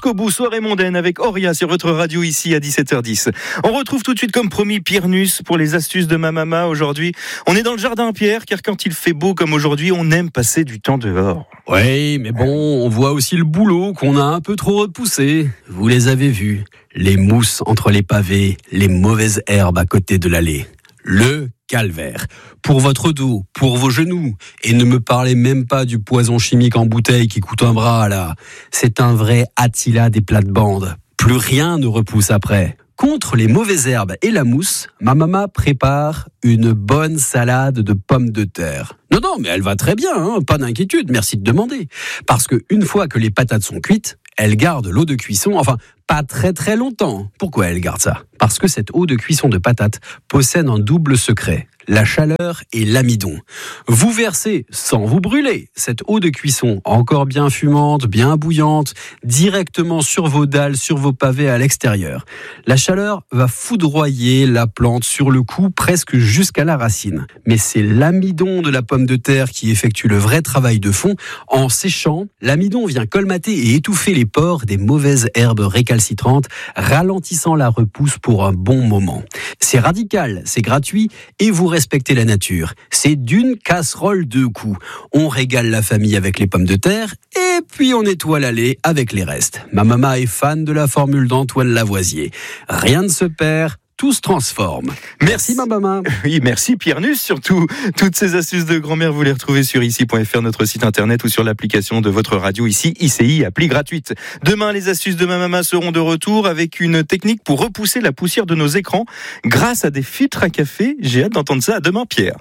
jusqu'au bout. Soirée mondaine avec Auria sur votre radio ici à 17h10. On retrouve tout de suite comme promis Pierre Nuss pour les astuces de ma maman aujourd'hui. On est dans le jardin Pierre, car quand il fait beau comme aujourd'hui, on aime passer du temps dehors. Oui, mais bon, on voit aussi le boulot qu'on a un peu trop repoussé. Vous les avez vus, les mousses entre les pavés, les mauvaises herbes à côté de l'allée. Le calvaire. Pour votre dos, pour vos genoux. Et ne me parlez même pas du poison chimique en bouteille qui coûte un bras, là. C'est un vrai Attila des plates-bandes. Plus rien ne repousse après. Contre les mauvaises herbes et la mousse, ma maman prépare une bonne salade de pommes de terre. Non, mais elle va très bien, hein, pas d'inquiétude, merci de demander. Parce que une fois que les patates sont cuites, elle garde l'eau de cuisson, enfin, pas très très longtemps. Pourquoi elle garde ça ? Parce que cette eau de cuisson de patates possède un double secret, la chaleur et l'amidon. Vous versez, sans vous brûler, cette eau de cuisson encore bien fumante, bien bouillante, directement sur vos dalles, sur vos pavés à l'extérieur. La chaleur va foudroyer la plante sur le coup, presque jusqu'à la racine. Mais c'est l'amidon de la pomme de terre qui effectue le vrai travail de fond. En séchant, l'amidon vient colmater et étouffer les pores des mauvaises herbes récalcitrantes, ralentissant la repousse pour un bon moment. C'est radical, c'est gratuit et vous respectez la nature. C'est d'une casserole deux coups. On régale la famille avec les pommes de terre et puis on nettoie l'allée avec les restes. Ma maman est fan de la formule d'Antoine Lavoisier. Rien ne se perd, tout se transforme. Merci ma maman. Oui, merci Pierre Nuss. Surtout, toutes ces astuces de grand-mère, vous les retrouvez sur ici.fr, notre site internet, ou sur l'application de votre radio ici, ICI, appli gratuite. Demain, les astuces de ma maman seront de retour avec une technique pour repousser la poussière de nos écrans grâce à des filtres à café. J'ai hâte d'entendre ça. À demain, Pierre.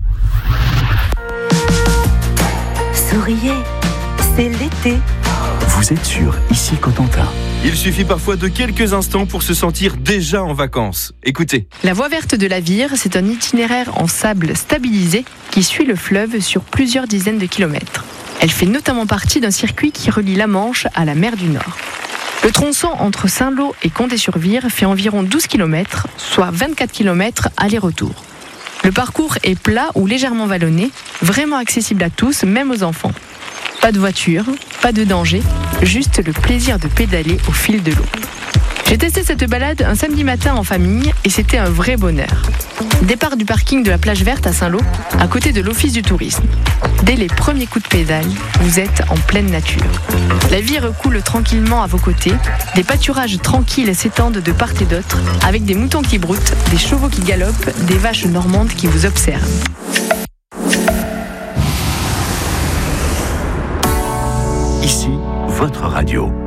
Souriez, c'est l'été. Vous êtes sur Ici Cotentin. Il suffit parfois de quelques instants pour se sentir déjà en vacances. Écoutez. La voie verte de la Vire, c'est un itinéraire en sable stabilisé qui suit le fleuve sur plusieurs dizaines de kilomètres. Elle fait notamment partie d'un circuit qui relie la Manche à la mer du Nord. Le tronçon entre Saint-Lô et Condé-sur-Vire fait environ 12 km, soit 24 km aller-retour. Le parcours est plat ou légèrement vallonné, vraiment accessible à tous, même aux enfants. Pas de voiture, pas de danger, juste le plaisir de pédaler au fil de l'eau. J'ai testé cette balade un samedi matin en famille et c'était un vrai bonheur. Départ du parking de la plage verte à Saint-Lô, à côté de l'office du tourisme. Dès les premiers coups de pédale, vous êtes en pleine nature. La Vire coule tranquillement à vos côtés, des pâturages tranquilles s'étendent de part et d'autre, avec des moutons qui broutent, des chevaux qui galopent, des vaches normandes qui vous observent. Ici, votre radio.